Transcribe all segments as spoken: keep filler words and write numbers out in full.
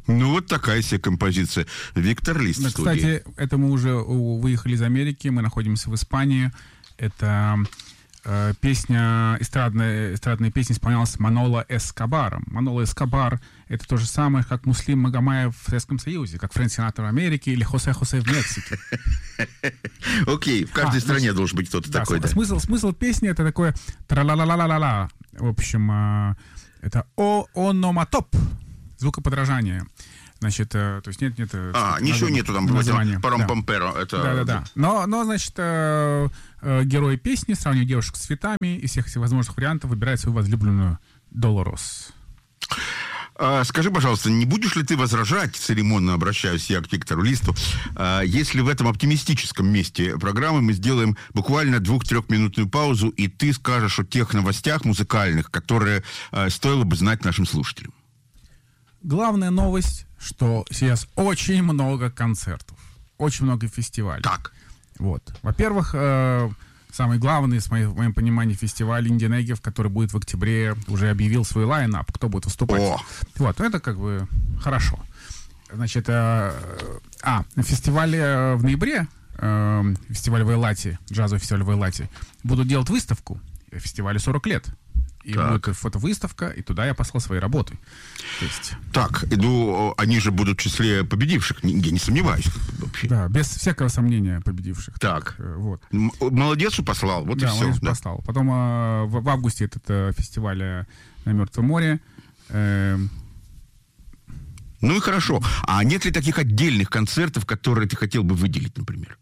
Ну, вот такая себе композиция. Виктор Лист Да, в студии. кстати, это мы уже выехали из Америки, мы находимся в Испании. Это э, песня, эстрадная, эстрадная песня исполнялась Маноло Эскобаром. Маноло Эскобар — это то же самое, как Муслим Магомаев в Советском Союзе, как Фрэнк Синатра в Америке или Хосе Хосе в Мексике. Окей, в каждой А, стране значит, должен быть кто-то Да, такой, да. смысл, смысл песни — это такое тра-ла-ла-ла-ла-ла. В общем, э, это о-ономатоп, звукоподражание. Значит, э, то есть нет, нет... А, ничего нету там, названия. парам-памперо. Это... Да, да, да. Но, но значит, э, э, герои песни сравнивают девушек с цветами, из всех возможных вариантов выбирает свою возлюбленную Долорос. А, скажи, пожалуйста, не будешь ли ты возражать, церемонно обращаюсь я к Виктору Листу, а, если в этом оптимистическом месте программы мы сделаем буквально двух-трехминутную паузу, и ты скажешь о тех новостях музыкальных, которые а, стоило бы знать нашим слушателям? Главная новость, что сейчас очень много концертов, очень много фестивалей. Так. Вот. Во-первых, э, самый главный, с моим, в моем понимании, фестиваль Индия-Негев, который будет в октябре, уже объявил свой лайн-ап, кто будет выступать. О. Вот, это как бы хорошо. Значит, э, а, на фестивале э, в ноябре, э, фестиваль в Эйлате, джазовый фестиваль в Эйлате, будут делать выставку, фестивалю сорок лет. И Так. будет фотовыставка, и туда я послал свои работы. То есть... Так, иду, они же будут в числе победивших, не- я не сомневаюсь вообще. Да, без всякого сомнения победивших. Так. Э, Вот. М- Молодец, что послал, вот Да, и все. он их послал. Потом э, в, в августе этот э, фестиваль э, на Мертвом море. Э, Ну и хорошо. А нет ли таких отдельных концертов, которые ты хотел бы выделить, например?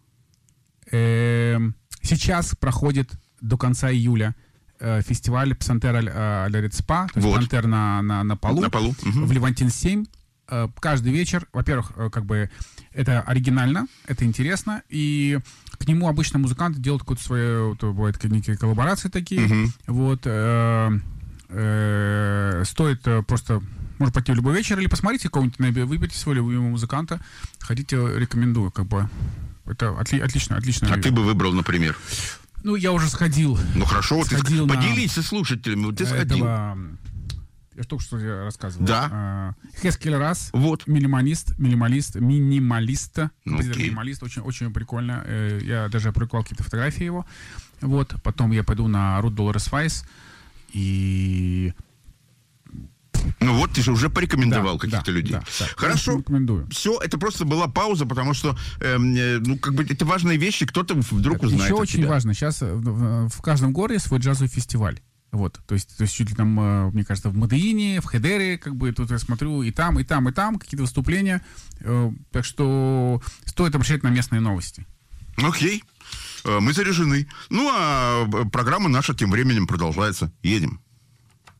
э, сейчас проходит до конца июля э, фестиваль Псантер Аля Рецпа, то есть Вот. Пантер на, на, на полу, На полу, мгм. в Левантин семь. Э, каждый вечер, во-первых, э, как бы это оригинально, это интересно, и к нему обычно музыканты делают какую-то свою, вот, бывают некие коллаборации такие. Мгм. Вот. э, э, стоит э, просто... Можно пойти в любой вечер или посмотрите кого-нибудь, выберите своего любимого музыканта. Хотите, рекомендую, как бы. Это отли- отлично, отлично. А ты бы выбрал, например? Ну, я уже сходил. Ну хорошо, вот ты Сходил ск- на поделись со слушателями, вот ты сходил. Этого, я ж только что я рассказывал. Да. А, Хескель Расс. Вот. Минималист, минималист, минималиста. Ну, Композитор окей. минималист, очень, очень прикольно. Э, Я даже опубликовал какие-то фотографии его. Вот. Потом я пойду на Рут Долорес Вайс. И... Ну вот, ты же уже порекомендовал Да, каких-то да, людей. да, да. Хорошо. Рекомендую. Все, это просто была пауза, потому что, эм, э, ну, как бы, это важные вещи, кто-то вдруг узнает Еще от очень тебя. важно, сейчас в, в- в каждом городе свой джазовый фестиваль. Вот, то есть, то есть чуть ли там, э, мне кажется, в Мадеине, в Хедере, как бы, тут я смотрю, и там, и там, и там какие-то выступления. Э, так что стоит обращать на местные новости. Окей. Э, Мы заряжены. Ну, а э, программа наша тем временем продолжается. Едем.